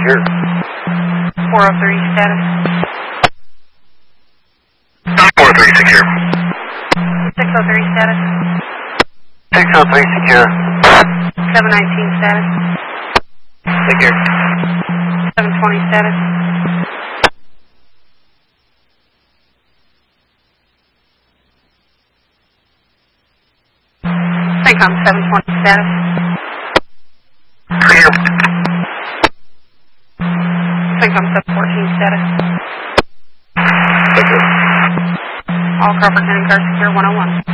secure. 403 status. 403 secure. 603 status. 603 secure. 719 status. Secure. 720 status. Syncom 720 status. Clear. Syncom 714 status. Secure. All Crawford County cars secure 101.